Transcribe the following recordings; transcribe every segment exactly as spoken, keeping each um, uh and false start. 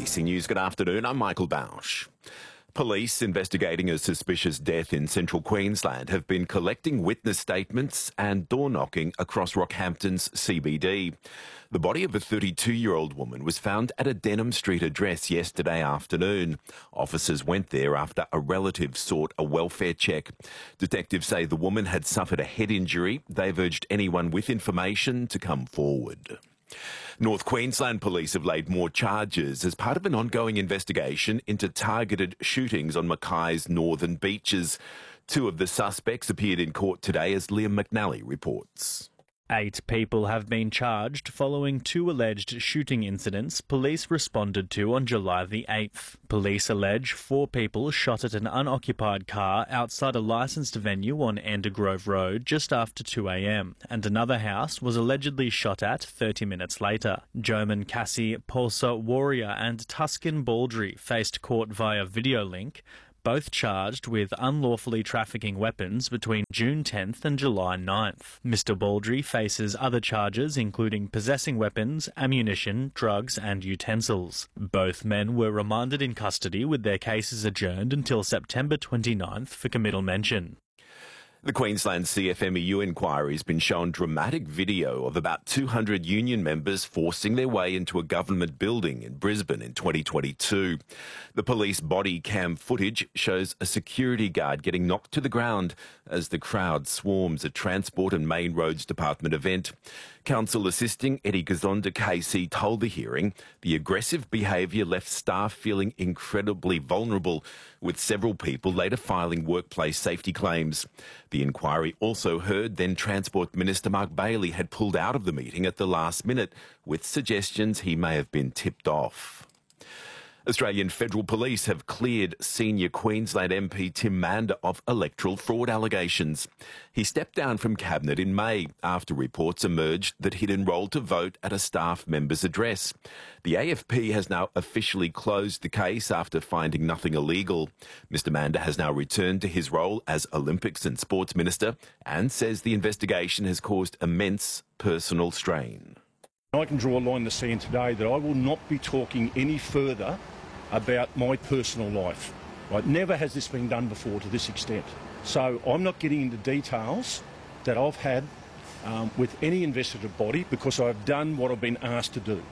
B C News, good afternoon. I'm Michael Bausch. Police investigating a suspicious death in central Queensland have been collecting witness statements and door-knocking across Rockhampton's C B D. The body of a thirty-two-year-old woman was found at a Denham Street address yesterday afternoon. Officers went there after a relative sought a welfare check. Detectives say the woman had suffered a head injury. They've urged anyone with information to come forward. North Queensland Police have laid more charges as part of an ongoing investigation into targeted shootings on Mackay's northern beaches. Two of the suspects appeared in court today, as Liam McNally reports. Eight people have been charged following two alleged shooting incidents police responded to on July the eighth. Police allege four people shot at an unoccupied car outside a licensed venue on Endergrove Road just after two a m, and another house was allegedly shot at thirty minutes later. Joman Cassie, Pulsar Warrior and Tuscan Baldry faced court via video link, both charged with unlawfully trafficking weapons between June tenth and July ninth. Mister Baldry faces other charges including possessing weapons, ammunition, drugs and utensils. Both men were remanded in custody with their cases adjourned until September twenty-ninth for committal mention. The Queensland C F M E U inquiry has been shown dramatic video of about two hundred union members forcing their way into a government building in Brisbane in twenty twenty-two. The police body cam footage shows a security guard getting knocked to the ground as the crowd swarms a Transport and Main Roads Department event. Counsel assisting Eddie Gazonda K C told the hearing the aggressive behaviour left staff feeling incredibly vulnerable, with several people later filing workplace safety claims. The inquiry also heard then Transport Minister Mark Bailey had pulled out of the meeting at the last minute, with suggestions he may have been tipped off. Australian Federal Police have cleared senior Queensland M P Tim Mander of electoral fraud allegations. He stepped down from Cabinet in May after reports emerged that he'd enrolled to vote at a staff member's address. The A F P has now officially closed the case after finding nothing illegal. Mister Mander has now returned to his role as Olympics and Sports Minister and says the investigation has caused immense personal strain. I can draw a line in the sand today that I will not be talking any further about my personal life. Right? Never has this been done before to this extent. So I'm not getting into details that I've had um, with any investigative body because I've done what I've been asked to do.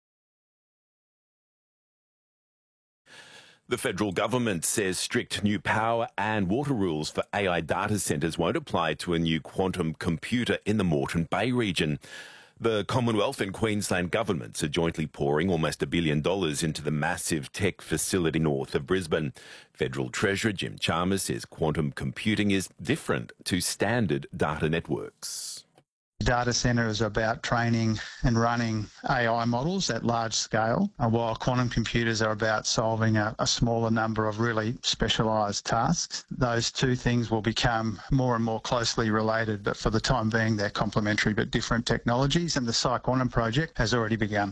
The federal government says strict new power and water rules for A I data centres won't apply to a new quantum computer in the Moreton Bay region. The Commonwealth and Queensland governments are jointly pouring almost a billion dollars into the massive tech facility north of Brisbane. Federal Treasurer Jim Chalmers says quantum computing is different to standard data networks. Data centre is about training and running A I models at large scale, while quantum computers are about solving a, a smaller number of really specialised tasks. Those two things will become more and more closely related, but for the time being they're complementary but different technologies, and the PsiQuantum project has already begun.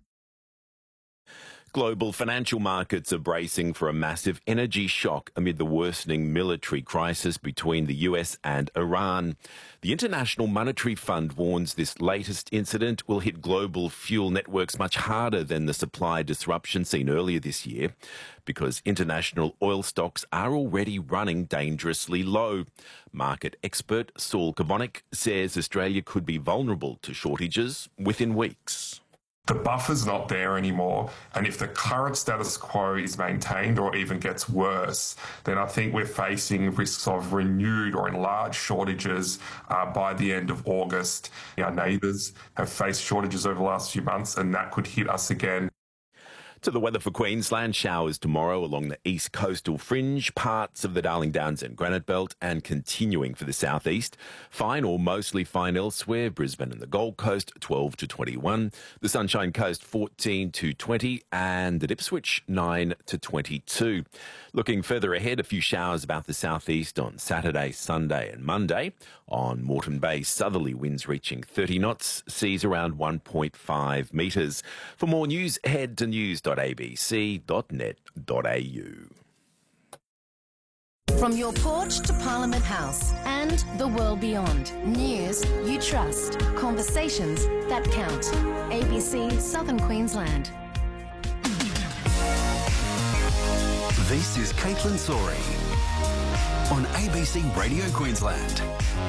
Global financial markets are bracing for a massive energy shock amid the worsening military crisis between the U S and Iran. The International Monetary Fund warns this latest incident will hit global fuel networks much harder than the supply disruption seen earlier this year, because international oil stocks are already running dangerously low. Market expert Saul Kavonik says Australia could be vulnerable to shortages within weeks. The buffer's not there anymore, and if the current status quo is maintained or even gets worse, then I think we're facing risks of renewed or enlarged shortages uh, by the end of August. Our neighbours have faced shortages over the last few months, and that could hit us again. To the weather for Queensland, showers tomorrow along the east coastal fringe, parts of the Darling Downs and Granite Belt, and continuing for the southeast. Fine or mostly fine elsewhere, Brisbane and the Gold Coast, twelve to twenty-one. The Sunshine Coast, fourteen to twenty, and at Ipswich, nine to twenty-two. Looking further ahead, a few showers about the southeast on Saturday, Sunday and Monday. On Moreton Bay, southerly winds reaching thirty knots, seas around one point five metres. For more news, head to news dot a b c dot net dot a u. From your porch to Parliament House and the world beyond. News you trust. Conversations that count. A B C Southern Queensland. This is Caitlin Sorey on A B C Radio Queensland.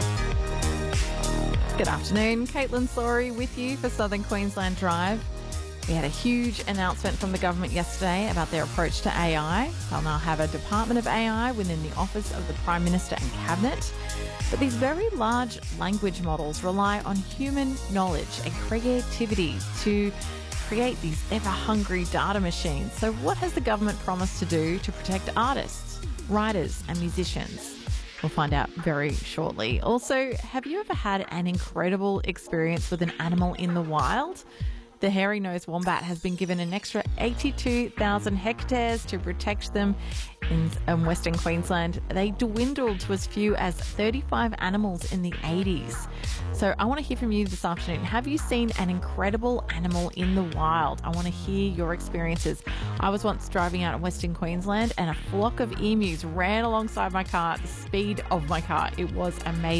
Good afternoon, Caitlin Sorey with you for Southern Queensland Drive. We had a huge announcement from the government yesterday about their approach to A I. They'll now have a Department of A I within the Office of the Prime Minister and Cabinet. But these very large language models rely on human knowledge and creativity to create these ever-hungry data machines. So what has the government promised to do to protect artists, writers and musicians? We'll find out very shortly. Also, have you ever had an incredible experience with an animal in the wild? The hairy-nosed wombat has been given an extra eighty-two thousand hectares to protect them in, in Western Queensland. They dwindled to as few as thirty-five animals in the eighties. So I want to hear from you this afternoon. Have you seen an incredible animal in the wild? I want to hear your experiences. I was once driving out in Western Queensland and a flock of emus ran alongside my car at the speed of my car. It was amazing.